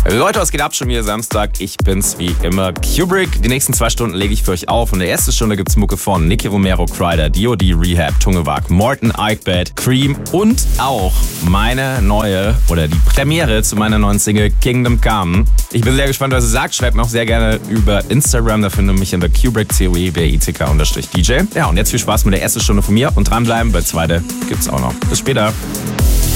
Leute, was geht ab? Schon wieder Samstag. Ich bin's wie immer, Kubrick. Die nächsten 2 Stunden lege ich für euch auf. In der ersten Stunde gibt's Mucke von Nicky Romero, Kryder, D.O.D., Rehab, Tungewag, Morten, Eichbett, Cream und auch meine neue oder die Premiere zu meiner neuen Single Kingdom Come. Ich bin sehr gespannt, was ihr sagt. Schreibt mir auch sehr gerne über Instagram. Da findet ihr mich unter Kubrick, COE-BITK_DJ. Ja, und jetzt viel Spaß mit der ersten Stunde von mir und dranbleiben. Bei zweite gibt's auch noch. Bis später.